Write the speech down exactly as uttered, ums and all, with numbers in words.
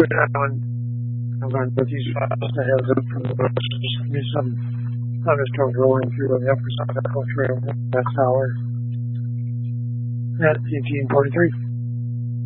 that one. I'm going to put these files I have them from the books. Just give me some thunderstorms rolling through on the upper side of the trail last hour at eighteen forty-three.